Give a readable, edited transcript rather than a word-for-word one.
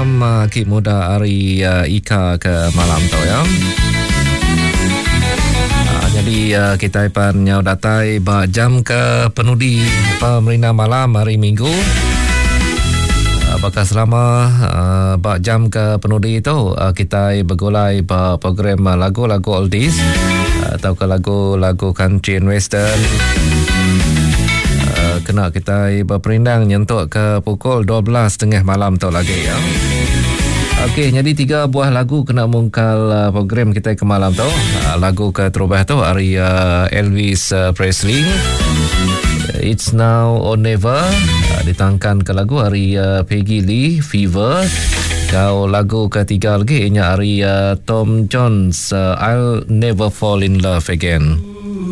malam Kik Muda Ari Ika ke malam tu ya. Jadi kita akan nyau datai jam ke penudi pemerintah malam hari Minggu. Apakah selama jam ke penudi itu kita bergulai program lagu-lagu oldies atau ke lagu-lagu country and western. Kena kita berperindang nyentuk ke pukul 12.30 malam tu lagi ya. Okey, jadi 3 buah lagu kena mungkal program kita ke malam tu. Lagu ke terubah tu hari Elvis Presley, It's Now or Never. Ditangkan ke lagu hari Peggy Lee, Fever. Kau lagu ketiga lagi ianya hari Tom Jones, I'll Never Fall in Love Again.